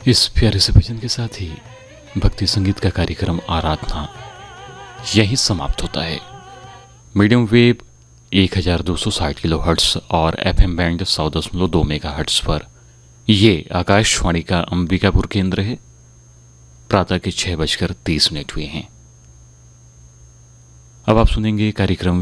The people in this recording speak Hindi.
इस प्यारे से भजन के साथ ही भक्ति संगीत का कार्यक्रम आराधना यहीं समाप्त होता है। मीडियम वेव 1260 किलो हर्ट्स और FM बैंड 100.2 मेगा हर्ट्स पर ये आकाशवाणी का अंबिकापुर केंद्र है। प्रातः के 6:30 हुए हैं। अब आप सुनेंगे कार्यक्रम